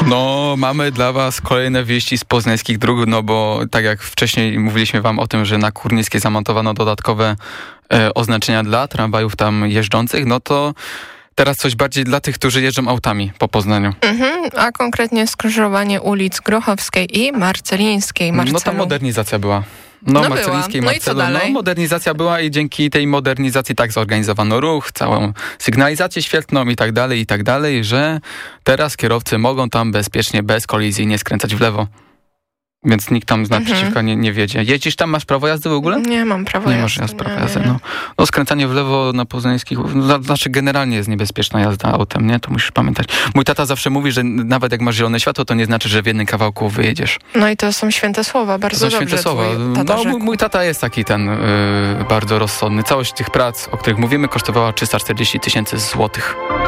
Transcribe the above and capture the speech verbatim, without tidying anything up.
No, mamy dla was kolejne wieści z poznańskich dróg, no bo tak jak wcześniej mówiliśmy wam o tym, że na Kurnickiej zamontowano dodatkowe e, oznaczenia dla tramwajów tam jeżdżących, no to teraz coś bardziej dla tych, którzy jeżdżą autami po Poznaniu. Mhm, a konkretnie skrzyżowanie ulic Grochowskiej i Marcelińskiej. Marcelu. No ta modernizacja była. No, No Marcelińskiej, była. No i co Marcelu, dalej? no modernizacja była i dzięki tej modernizacji tak zorganizowano ruch, całą sygnalizację świetlną i tak dalej, i tak dalej, że teraz kierowcy mogą tam bezpiecznie, bezkolizyjnie skręcać w lewo. Więc nikt tam z naprzeciwka mhm. nie, nie wiedzie. Jeździsz tam, masz prawo jazdy w ogóle? Nie mam prawa nie jazdy. Masz, jazdy, nie, prawa nie, jazdy. nie. No. no skręcanie w lewo na poznańskich, no, znaczy generalnie jest niebezpieczna jazda autem, nie? To musisz pamiętać. Mój tata zawsze mówi, że nawet jak masz zielone światło, to nie znaczy, że w jednym kawałku wyjedziesz. No i to są święte słowa, bardzo to są dobrze. święte słowa. Tata No, mój, mój tata jest taki ten yy, bardzo rozsądny. Całość tych prac, o których mówimy, kosztowała trzysta czterdzieści tysięcy złotych.